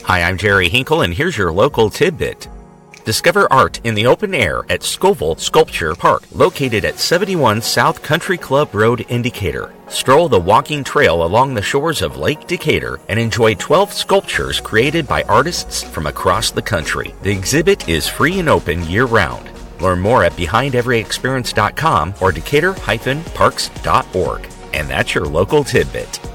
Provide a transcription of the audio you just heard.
Hi, I'm Jerry Hinkle, and here's your local tidbit. Discover art in the open air at Scoville Sculpture Park, located at 71 South Country Club Road in Decatur. Stroll the walking trail along the shores of Lake Decatur and enjoy 12 sculptures created by artists from across the country. The exhibit is free and open year-round. Learn more at BehindEveryExperience.com or Decatur-Parks.org. And that's your local tidbit.